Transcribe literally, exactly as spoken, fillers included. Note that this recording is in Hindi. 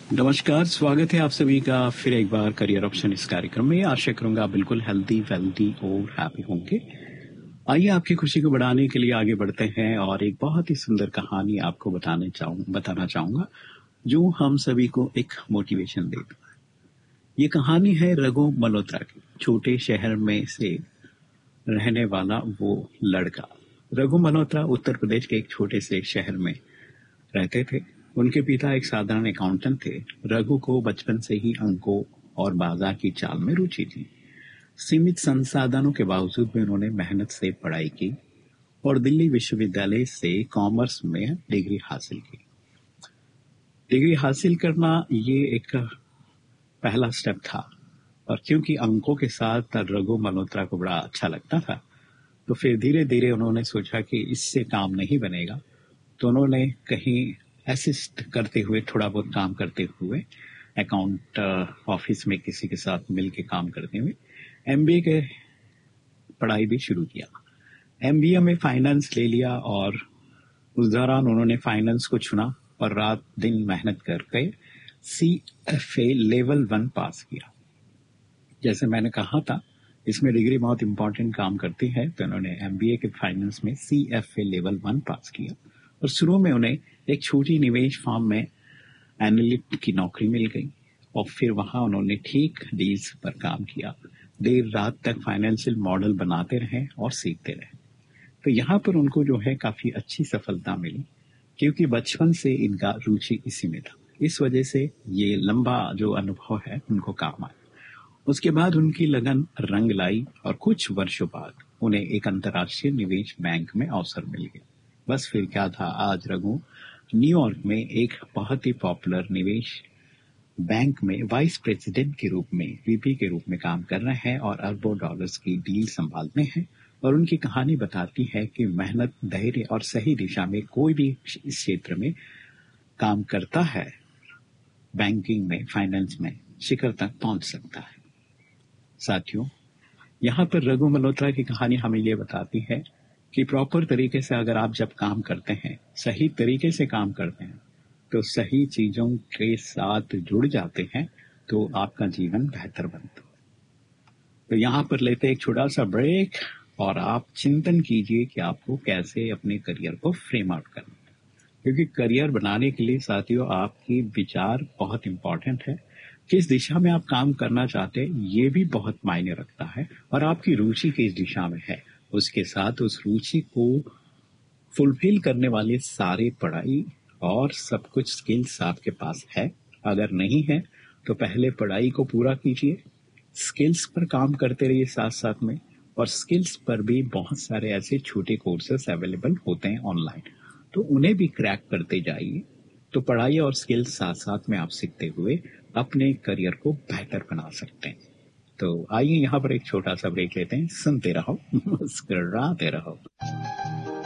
नमस्कार, स्वागत है आप सभी का फिर एक बार करियर ऑप्शन इस कार्यक्रम में। आशा करूंगा आप बिल्कुल हेल्दी, वेल्दी और हैप्पी होंगे। आइए आपकी खुशी को बढ़ाने के लिए आगे बढ़ते हैं और एक बहुत ही सुंदर कहानी आपको बताने चाहूँ बताना चाहूंगा जो हम सभी को एक मोटिवेशन देता है। ये कहानी है रघु मल्होत्रा की। छोटे शहर में से रहने वाला वो लड़का रघु मल्होत्रा उत्तर प्रदेश के एक छोटे से शहर में रहते थे। उनके पिता एक साधारण अकाउंटेंट थे। रघु को बचपन से ही अंकों और बाजार की चाल में रुचि थी। सीमित संसाधनों के बावजूद भी उन्होंने मेहनत से पढ़ाई की और दिल्ली विश्वविद्यालय से कॉमर्स में डिग्री हासिल की। डिग्री हासिल करना ये एक पहला स्टेप था, और क्योंकि अंकों के साथ रघु मल्होत्रा को बड़ा अच्छा लगता था, तो फिर धीरे धीरे उन्होंने सोचा कि इससे काम नहीं बनेगा। तो उन्होंने कहीं असिस्ट करते हुए, थोड़ा बहुत काम करते हुए, अकाउंट ऑफिस में किसी के साथ मिलके काम करते हुए एमबीए के पढ़ाई भी शुरू किया। एमबीए में फाइनेंस ले लिया और उस दौरान उन्होंने फाइनेंस को चुना और रात दिन मेहनत करके सीएफए लेवल वन पास किया। जैसे मैंने कहा था, इसमें डिग्री बहुत इंपॉर्टेंट काम करती है, तो उन्होंने एमबीए के फाइनेंस में सीएफए लेवल वन पास किया और शुरू में उन्हें एक छोटी निवेश फर्म में एनालिस्ट की नौकरी मिल गई और फिर वहां उन्होंने ठीक डील्स पर काम किया। देर रात तक फाइनेंशियल मॉडल बनाते रहे और सीखते रहे। तो यहाँ पर उनको जो है काफी अच्छी सफलता मिली, क्योंकि बचपन से इनका रुचि इसी में था। इस वजह से ये लंबा जो अनुभव है उनको काम आया। उसके बाद उनकी लगन रंग लाई और कुछ वर्षों बाद उन्हें एक अंतर्राष्ट्रीय निवेश बैंक में अवसर मिल गया। बस फिर क्या था, आज रघु न्यूयॉर्क में एक बहुत ही पॉपुलर निवेश बैंक में वाइस प्रेसिडेंट के रूप में, वीपी के रूप में काम कर रहे हैं और अरबों डॉलर्स की डील संभालते हैं। और उनकी कहानी बताती है कि मेहनत, धैर्य और सही दिशा में कोई भी इस क्षेत्र में काम करता है, बैंकिंग में, फाइनेंस में, शिखर तक पहुंच सकता है। साथियों, यहाँ पर रघु मल्होत्रा की कहानी हमें ये बताती है कि प्रॉपर तरीके से अगर आप जब काम करते हैं, सही तरीके से काम करते हैं, तो सही चीजों के साथ जुड़ जाते हैं, तो आपका जीवन बेहतर बनता है। तो यहाँ पर लेते एक छोटा सा ब्रेक और आप चिंतन कीजिए कि आपको कैसे अपने करियर को फ्रेम आउट करना है। क्योंकि करियर बनाने के लिए साथियों आपकी विचार बहुत इंपॉर्टेंट है। किस दिशा में आप काम करना चाहते हैं ये भी बहुत मायने रखता है, और आपकी रुचि किस दिशा में है, उसके साथ उस रुचि को फुलफिल करने वाले सारे पढ़ाई और सब कुछ स्किल्स आपके पास है। अगर नहीं है तो पहले पढ़ाई को पूरा कीजिए, स्किल्स पर काम करते रहिए साथ साथ में। और स्किल्स पर भी बहुत सारे ऐसे छोटे कोर्सेस अवेलेबल होते हैं ऑनलाइन, तो उन्हें भी क्रैक करते जाइए। तो पढ़ाई और स्किल्स साथ साथ में आप सीखते हुए अपने करियर को बेहतर बना सकते हैं। तो आइए यहाँ पर एक छोटा सा ब्रेक लेते हैं। सुनते रहो, मुस्कुराते रहो।